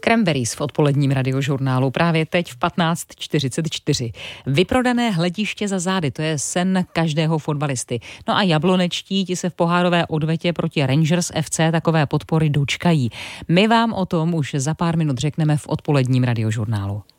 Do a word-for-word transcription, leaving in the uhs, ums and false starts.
Cranberries v odpoledním radiožurnálu právě teď v patnáct čtyřicet čtyři. Vyprodané hlediště za zády, to je sen každého fotbalisty. No a jablonečtí ti se v pohárové odvetě proti Rangers F C takové podpory dočkají. My vám o tom už za pár minut řekneme v odpoledním radiožurnálu.